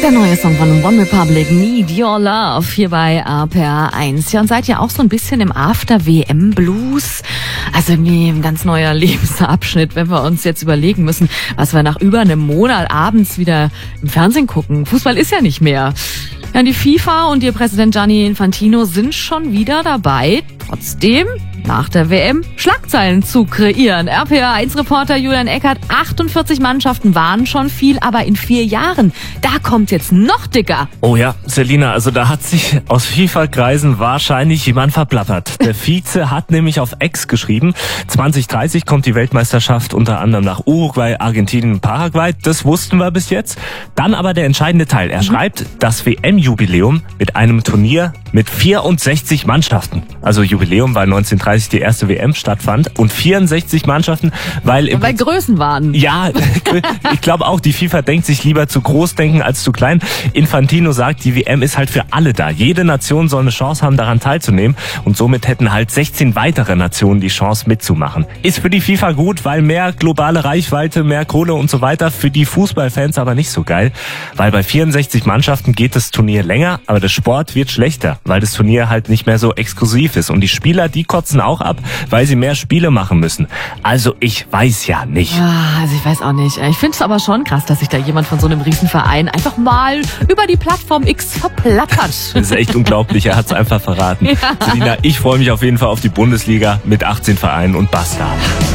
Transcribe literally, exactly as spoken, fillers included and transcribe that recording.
Der neue Song von One Republic, Need Your Love, hier bei R P R eins. Ja, und seid ihr auch so ein bisschen im After-W M-Blues? Also irgendwie ein ganz neuer Lebensabschnitt, wenn wir uns jetzt überlegen müssen, was wir nach über einem Monat abends wieder im Fernsehen gucken. Fußball ist ja nicht mehr. Ja, die FIFA und ihr Präsident Gianni Infantino sind schon wieder dabei, trotzdem nach der W M Schlagzeilen zu kreieren. R P R eins Reporter Julian Eckert, achtundvierzig Mannschaften waren schon viel, aber in vier Jahren, da kommt jetzt noch dicker. Oh ja, Selina, also da hat sich aus FIFA-Kreisen wahrscheinlich jemand verplappert. Der Vize hat nämlich auf X geschrieben, zwanzig dreißig kommt die Weltmeisterschaft unter anderem nach Uruguay, Argentinien und Paraguay. Das wussten wir bis jetzt. Dann aber der entscheidende Teil. Er mhm. schreibt, das W M-Jubiläum mit einem Turnier mit vierundsechzig Mannschaften. Also Jubiläum, weil neunzehnhundertdreißig die erste W M stattfand und vierundsechzig Mannschaften, weil... Im weil Größen waren. Ja, ich glaube auch, die FIFA denkt sich lieber zu groß denken als zu klein. Infantino sagt, die W M ist halt für alle da. Jede Nation soll eine Chance haben, daran teilzunehmen und somit hätten halt sechzehn weitere Nationen die Chance mitzumachen. Ist für die FIFA gut, weil mehr globale Reichweite, mehr Kohle und so weiter, für die Fußballfans aber nicht so geil, weil bei vierundsechzig Mannschaften geht das Turnier länger, aber der Sport wird schlechter, weil das Turnier halt nicht mehr so exklusiv ist und die Spieler, die kotzen auch ab, weil sie mehr Spiele machen müssen. Also ich weiß ja nicht. Ja, also ich weiß auch nicht. Ich finde es aber schon krass, dass sich da jemand von so einem Riesenverein einfach mal über die Plattform X verplappert. Das ist echt unglaublich, er hat es einfach verraten. Ja. Selina, ich freue mich auf jeden Fall auf die Bundesliga mit achtzehn Vereinen und basta.